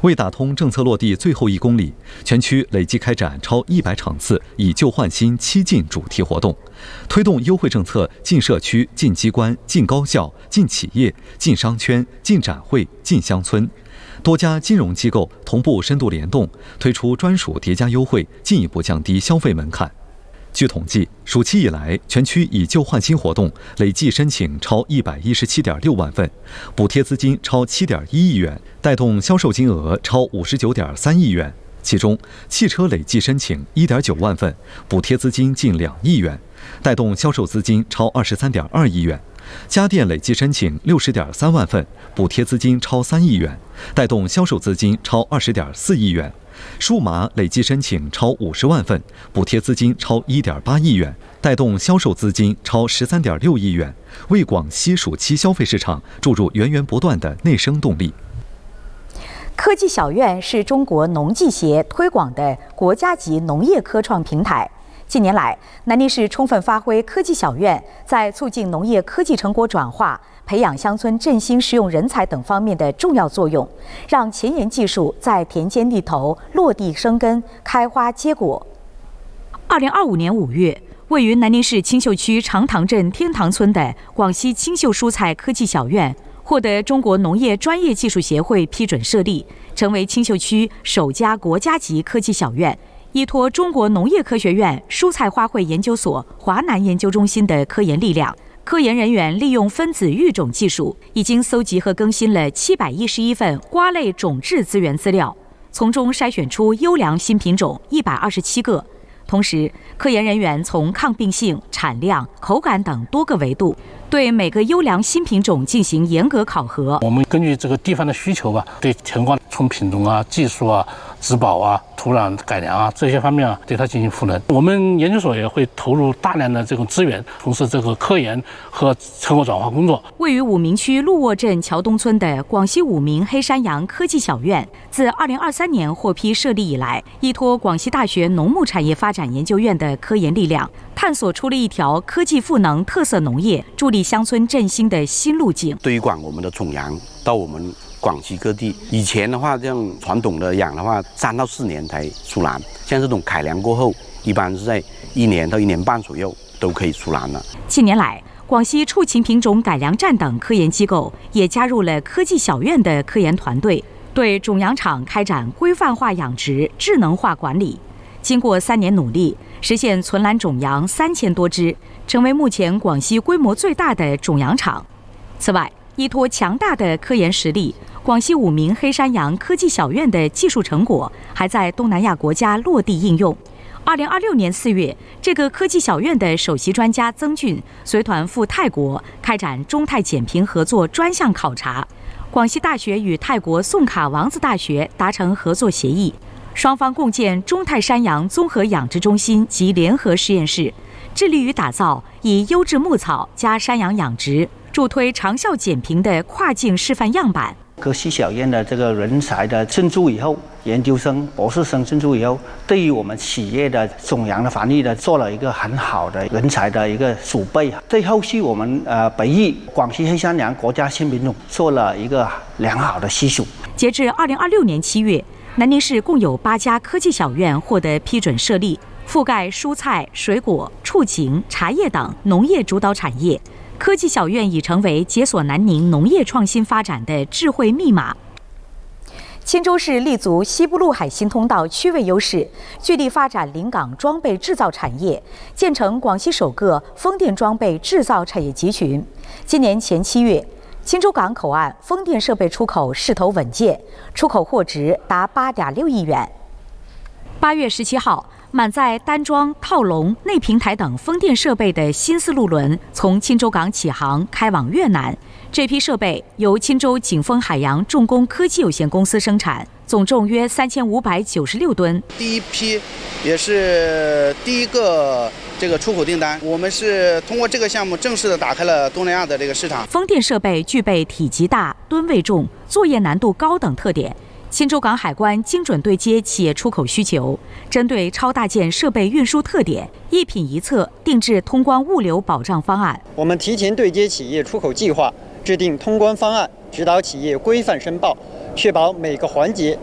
为打通政策落地最后1公里，全区累计开展超100场次以旧换新7进主题活动，推动优惠政策进社区、进机关、进高校、进企业、进商圈、进展会、进乡村。多家金融机构同步深度联动，推出专属叠加优惠，进一步降低消费门槛。据统计，暑期以来，全区以旧换新活动累计申请超117.6万份，补贴资金超7.1亿元，带动销售金额超59.3亿元。其中，汽车累计申请1.9万份，补贴资金近2亿元，带动销售资金超23.2亿元；家电累计申请60.3万份，补贴资金超3亿元，带动销售资金超20.4亿元。数码累计申请超50万份，补贴资金超1.8亿元，带动销售资金超13.6亿元，为广西暑期消费市场注入源源不断的内生动力。 科技小院是中国农技协推广的国家级农业科创平台。近年来，南宁市充分发挥科技小院在促进农业科技成果转化、培养乡村振兴实用人才等方面的重要作用，让前沿技术在田间地头落地生根、开花结果。2025年5月，位于南宁市青秀区长塘镇天堂村的广西青秀蔬菜科技小院，获得中国农业专业技术协会批准设立，成为青秀区首家国家级科技小院。依托中国农业科学院蔬菜花卉研究所华南研究中心的科研力量，科研人员利用分子育种技术，已经搜集和更新了711份瓜类种质资源资料，从中筛选出优良新品种127个。同时，科研人员从抗病性、产量、口感等多个维度，对每个优良新品种进行严格考核。 我们根据这个地方的需求吧，对情况从品种啊、技术啊、植保啊、土壤改良啊这些方面啊，对它进行赋能。我们研究所也会投入大量的这种资源，从事这个科研和成果转化工作。 位于武鸣区陆沃镇桥东村的广西武鸣黑山羊科技小院，自2023年获批设立以来，依托广西大学农牧产业发展研究院的科研力量，探索出了一条科技赋能特色农业、助力乡村振兴的新路径。 推广我们的种羊到我们广西各地，以前的话，这样传统的养的话，3到4年才出栏，像这种改良过后，一般是在1年到1年半左右都可以出栏了。 近年来，广西畜禽品种改良站等科研机构也加入了科技小院的科研团队，对种养场开展规范化养殖、智能化管理。经过3年努力，实现存栏种羊3000多只，成为目前广西规模最大的种养场。此外，依托强大的科研实力，广西武鸣黑山羊科技小院的技术成果还在东南亚国家落地应用。2026年4月，这个科技小院的首席专家曾俊随团赴泰国开展中泰减贫合作专项考察。广西大学与泰国宋卡王子大学达成合作协议，双方共建中泰山羊综合养殖中心及联合实验室，致力于打造以优质牧草加山羊养殖，助推长效减贫的跨境示范样板。 科技小院的这个人才的进驻以后，研究生、博士生进驻以后，对于我们企业的种羊的繁育的做了一个很好的人才的一个储备。对后续我们培育广西黑山羊国家新品种做了一个良好的基础。 截至2026年7月，南宁市共有8家科技小院获得批准设立，覆盖蔬菜、水果、畜禽、茶叶等农业主导产业。科技小院已成为解锁南宁农业创新发展的智慧密码。钦州市立足西部陆海新通道区位优势，聚力发展临港装备制造产业，建成广西首个风电装备制造产业集群。今年前7月，钦州港口岸风电设备出口势头稳健，出口货值达8.6亿元。8月17号，满载单装、套笼、内平台等风电设备的新丝路轮从钦州港起航，开往越南。这批设备由钦州景丰海洋重工科技有限公司生产，总重约3596吨。 第一批，也是第一个这个出口订单。我们是通过这个项目正式的打开了东南亚的这个市场。 风电设备具备体积大、吨位重、作业难度高等特点。钦州港海关精准对接企业出口需求，针对超大件设备运输特点，一品一策定制通关物流保障方案。 我们提前对接企业出口计划，制定通关方案，指导企业规范申报，确保每个环节